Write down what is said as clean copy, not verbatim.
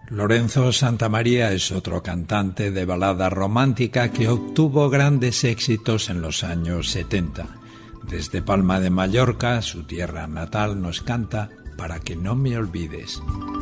Lorenzo Santamaría es otro cantante de balada romántica que obtuvo grandes éxitos en los años 70. Desde Palma de Mallorca, su tierra natal, nos canta Para que no me olvides.